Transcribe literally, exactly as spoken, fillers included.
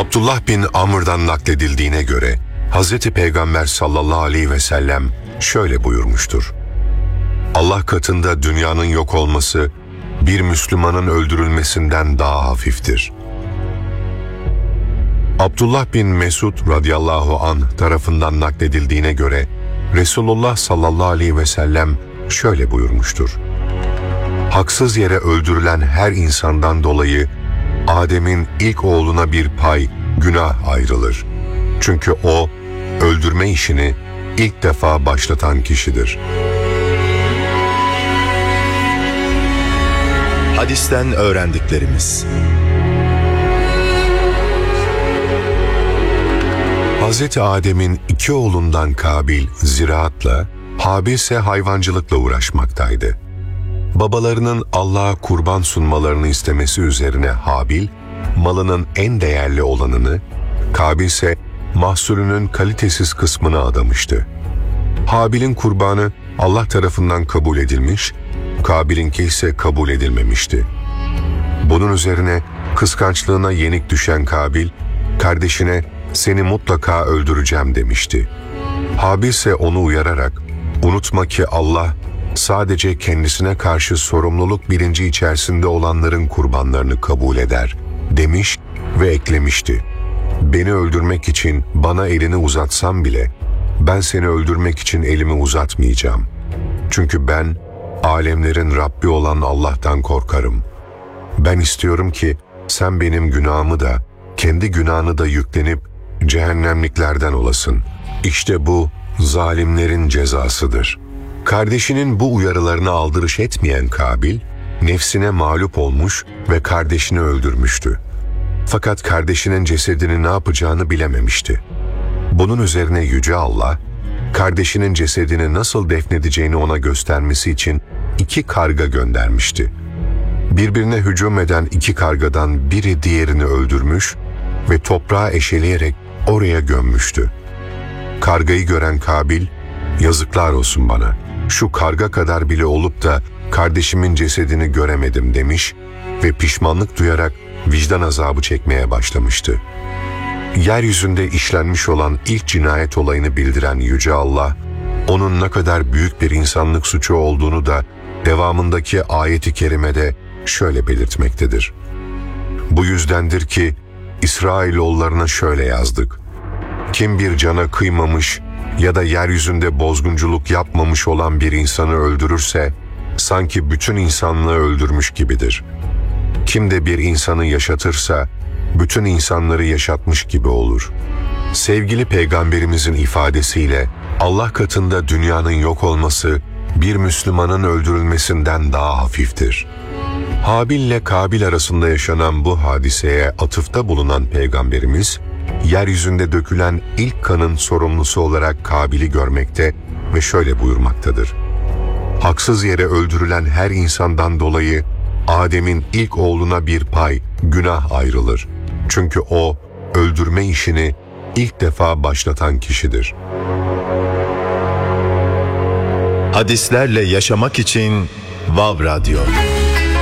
Abdullah bin Amr'dan nakledildiğine göre Hazreti Peygamber sallallahu aleyhi ve sellem şöyle buyurmuştur. Allah katında dünyanın yok olması bir Müslümanın öldürülmesinden daha hafiftir. Abdullah bin Mesud radıyallahu anh tarafından nakledildiğine göre Resulullah sallallahu aleyhi ve sellem şöyle buyurmuştur. Haksız yere öldürülen her insandan dolayı Adem'in ilk oğluna bir pay, günah ayrılır. Çünkü o, öldürme işini ilk defa başlatan kişidir. Hadisten öğrendiklerimiz. Hazreti Adem'in iki oğlundan Kabil ziraatla, Habil ise hayvancılıkla uğraşmaktaydı. Babalarının Allah'a kurban sunmalarını istemesi üzerine Habil, malının en değerli olanını, Kabil ise mahsulünün kalitesiz kısmını adamıştı. Habil'in kurbanı Allah tarafından kabul edilmiş, Kabil'inki ise kabul edilmemişti. Bunun üzerine kıskançlığına yenik düşen Kabil, kardeşine seni mutlaka öldüreceğim demişti. Habil ise onu uyararak, unutma ki Allah sadece kendisine karşı sorumluluk bilinci içerisinde olanların kurbanlarını kabul eder demiş ve eklemişti. Beni öldürmek için bana elini uzatsan bile ben seni öldürmek için elimi uzatmayacağım. Çünkü ben alemlerin Rabbi olan Allah'tan korkarım. Ben istiyorum ki sen benim günahımı da kendi günahını da yüklenip cehennemliklerden olasın. İşte bu zalimlerin cezasıdır. Kardeşinin bu uyarılarına aldırış etmeyen Kabil, nefsine mağlup olmuş ve kardeşini öldürmüştü. Fakat kardeşinin cesedini ne yapacağını bilememişti. Bunun üzerine Yüce Allah, kardeşinin cesedini nasıl defnedeceğini ona göstermesi için iki karga göndermişti. Birbirine hücum eden iki kargadan biri diğerini öldürmüş ve toprağa eşeleyerek oraya gömmüştü. Kargayı gören Kabil, yazıklar olsun bana, şu karga kadar bile olup da kardeşimin cesedini göremedim demiş ve pişmanlık duyarak vicdan azabı çekmeye başlamıştı. Yeryüzünde işlenmiş olan ilk cinayet olayını bildiren Yüce Allah, onun ne kadar büyük bir insanlık suçu olduğunu da devamındaki ayet-i kerimede şöyle belirtmektedir. Bu yüzdendir ki İsrailoğullarına şöyle yazdık. Kim bir cana kıymamış ya da yeryüzünde bozgunculuk yapmamış olan bir insanı öldürürse, sanki bütün insanlığı öldürmüş gibidir. Kim de bir insanı yaşatırsa, bütün insanları yaşatmış gibi olur. Sevgili Peygamberimizin ifadesiyle, Allah katında dünyanın yok olması, bir Müslümanın öldürülmesinden daha hafiftir. Habil ile Kabil arasında yaşanan bu hadiseye atıfta bulunan Peygamberimiz, yeryüzünde dökülen ilk kanın sorumlusu olarak Kabil'i görmekte ve şöyle buyurmaktadır. Haksız yere öldürülen her insandan dolayı Adem'in ilk oğluna bir pay, günah ayrılır. Çünkü o, öldürme işini ilk defa başlatan kişidir. Hadislerle yaşamak için Vav Radyo.